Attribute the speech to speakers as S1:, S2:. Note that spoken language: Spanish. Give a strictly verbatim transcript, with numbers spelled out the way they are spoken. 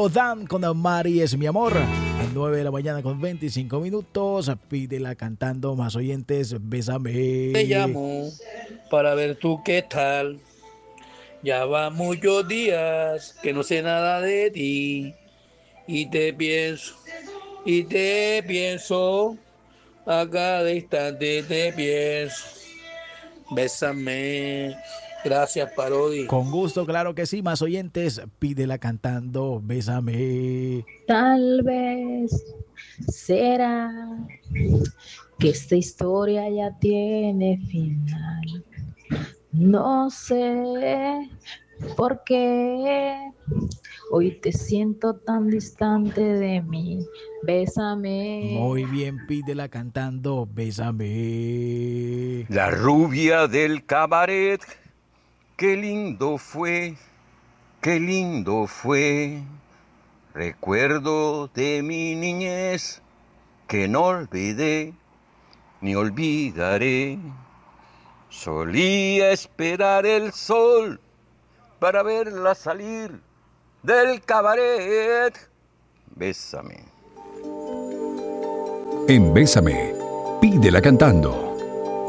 S1: Nico Dan con Mari es mi amor. A nueve de la mañana con veinticinco minutos. Pídela cantando, más oyentes, bésame.
S2: Te llamo para ver tú qué tal. Ya va muchos días que no sé nada de ti. Y te pienso, y te pienso. A cada instante te pienso. Bésame. Gracias, Parodi.
S1: Con gusto, claro que sí, más oyentes, pídela cantando, bésame.
S3: Tal vez será que esta historia ya tiene final. No sé por qué hoy te siento tan distante de mí. Bésame.
S1: Muy bien, pídela cantando, bésame.
S4: La rubia del cabaret, qué lindo fue, qué lindo fue. Recuerdo de mi niñez que no olvidé ni olvidaré. Solía esperar el sol para verla salir del cabaret. Bésame.
S5: En Bésame, pídela cantando.